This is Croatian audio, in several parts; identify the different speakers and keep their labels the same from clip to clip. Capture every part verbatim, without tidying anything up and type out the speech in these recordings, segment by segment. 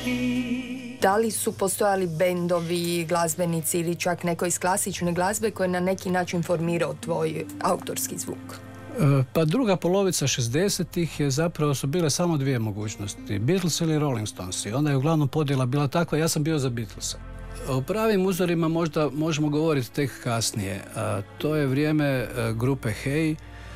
Speaker 1: Da li su postojali bendovi, glazbenici ili čak neko iz klasične glazbe koji je na neki način formirao tvoj autorski zvuk?
Speaker 2: Pa druga polovica šezdesetih je zapravo su bile samo dvije mogućnosti, Beatles ili Rolling Stones. I onda je uglavnom podjela bila takva, ja sam bio za Beatlesa. O pravim uzorima možda možemo govoriti tek kasnije. A to je vrijeme grupe Hey,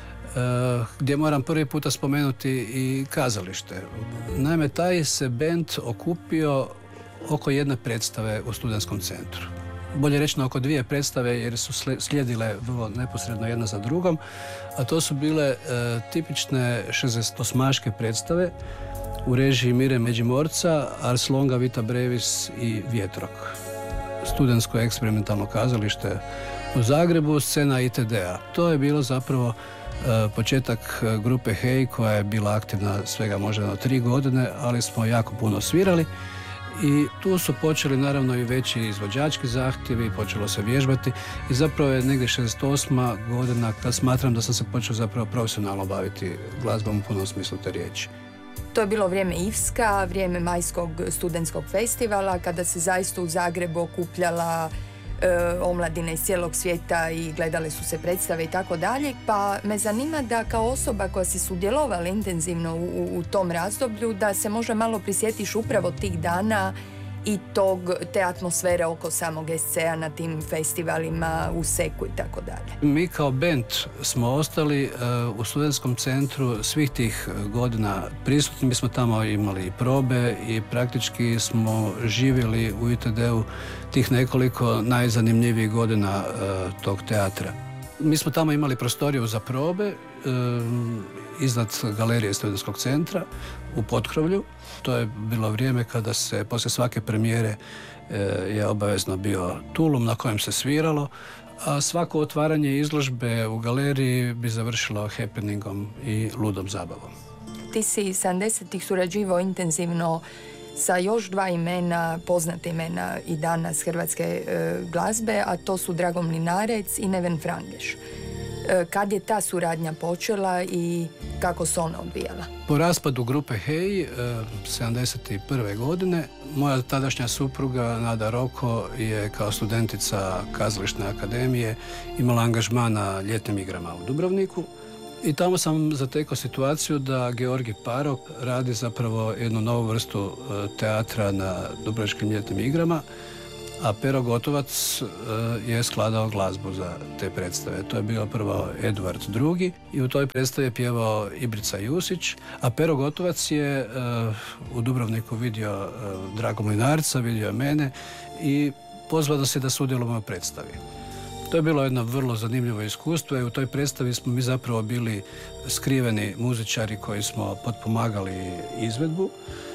Speaker 2: gdje moram prvi puta spomenuti i kazalište. Naime, taj se bend okupio oko jedne predstave u Studentskom centru. Bolje rečeno oko dvije predstave jer su slijedile vrlo neposredno jedna za drugom, a to su bile e, tipične šezdesetosmaške predstave u režiji Mire Međimorca, Ars Longa, Vita Brevis i Vjetrok. Studentsko eksperimentalno kazalište u Zagrebu, scena I T D-a. To je bilo zapravo e, početak grupe Hey koja je bila aktivna svega možda na tri godine, ali smo jako puno svirali. I tu su počeli naravno i veći izvođački zahtjevi, počelo se vježbati i zapravo je negdje šezdeset osma godina kad smatram da sam se počeo zapravo profesionalno baviti glazbom u punom smislu te riječi.
Speaker 1: To je bilo vrijeme Ivska, vrijeme Majskog studentskog festivala, kada se zaista u Zagrebu okupljala e, omladine iz cijelog svijeta i gledale su se predstave i tako dalje, pa me zanima da kao osoba koja si sudjelovala intenzivno u, u tom razdoblju, da se možda malo prisjetiš upravo tih dana i tog, te atmosfere oko samog S C-a na tim festivalima u Seku i tako dalje.
Speaker 2: Mi kao band smo ostali uh, u Studentskom centru svih tih godina prisutni. Mi smo tamo imali probe i praktički smo živjeli u I T D-u tih nekoliko najzanimljivijih godina uh, tog teatra. Mi smo tamo imali prostoriju za probe uh, iznad galerije Studentskog centra u potkrovlju. To je bilo vrijeme kada se poslije svake premijere e, je obavezno bio tulum na kojem se sviralo, a svako otvaranje izložbe u galeriji bi završilo happeningom i ludom zabavom.
Speaker 1: Ti si sedamdesetih surađivao intenzivno sa još dva imena, poznate imena i danas hrvatske e, glazbe, a to su Drago Mlinarec i Neven Frangeš. Kad je ta suradnja počela i kako se ona odvijala?
Speaker 2: Po raspadu grupe Hey, sedamdeset prve godine, moja tadašnja supruga Nada Roko je kao studentica Kazališne akademije imala angažman na ljetnim igrama u Dubrovniku. I tamo sam zatekao situaciju da Georgi Parok radi zapravo jednu novu vrstu teatra na Dubrovačkim ljetnim igrama, a Pero Gotovac uh, je skladao glazbu za te predstave. To je bio prvo Eduard drugi i u toj predstavi je pjevao Ibrica Jusić, a Pero Gotovac je uh, u Dubrovniku vidio uh, Drago Mlinarca, vidio mene i pozvao da se da sudjelujemo u predstavi. To je bilo jedno vrlo zanimljivo iskustvo i u toj predstavi smo mi zapravo bili skriveni muzičari koji smo potpomagali izvedbu.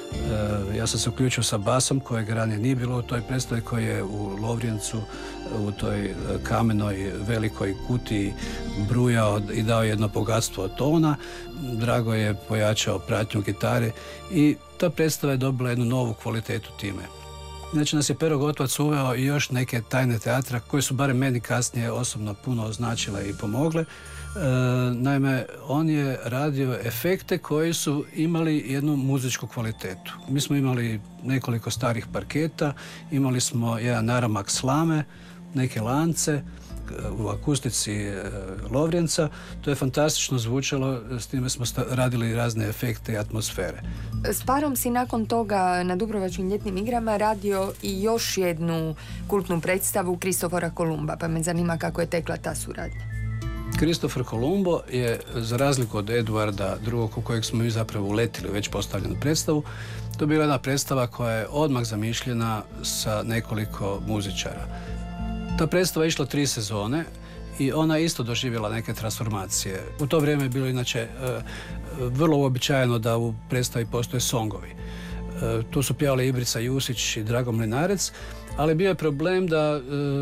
Speaker 2: Ja sam se uključio sa basom kojeg ranije nije bilo u toj predstavi, koji je u Lovrijencu u toj kamenoj velikoj kutiji brujao i dao jedno bogatstvo od tona. Drago je pojačao pratnju gitare i ta predstava je dobila jednu novu kvalitetu time. Znači nas je Pero Gotovac uveo i još neke tajne teatra koje su barem meni kasnije osobno puno označile i pomogle. E, naime, on je radio efekte koji su imali jednu muzičku kvalitetu. Mi smo imali nekoliko starih parketa, imali smo jedan naramak slame, neke lance u akustici e, Lovrijenca. To je fantastično zvučalo, s time smo sta- radili razne efekte i atmosfere.
Speaker 1: S Parom si nakon toga na Dubrovačkim ljetnim igrama radio i još jednu kultnu predstavu Kristofora Kolumba, pa me zanima kako je tekla ta suradnja.
Speaker 2: Kristofor Kolumbo je, za razliku od Eduarda drugog u kojeg smo mi zapravo uletili u već postavljenu predstavu, to je bila jedna predstava koja je odmah zamišljena sa nekoliko muzičara. Ta predstava je išla tri sezone i ona je isto doživjela neke transformacije. U to vrijeme je bilo inače vrlo uobičajeno da u predstavi postoje songovi. Tu su pjevali Ibrica Jusić i Drago Mlinarec, ali bio je problem da,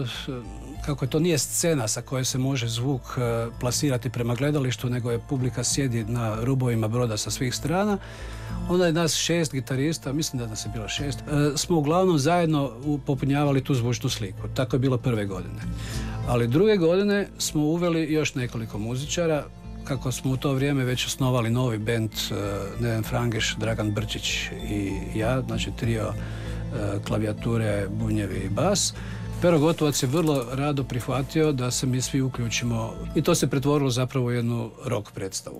Speaker 2: kako to nije scena sa koje se može zvuk plasirati prema gledalištu, nego je publika sjedi na rubovima broda sa svih strana, onda je nas šest gitarista, mislim da nas je bilo šest, smo uglavnom zajedno popunjavali tu zvučnu sliku. Tako je bilo prve godine. Ali druge godine smo uveli još nekoliko muzičara kako smo u to vrijeme već osnovali novi bend, Neven Frangeš, Dragan Brčić i ja, znači trio klavijature, bubnjevi i bas. Pero Gotovac je vrlo rado prihvatio da se mi svi uključimo i to se pretvorilo zapravo u jednu rock predstavu.